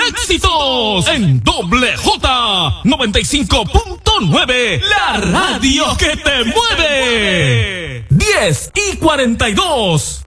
éxitos en Doble J 95.9, la radio que te mueve. 10:42.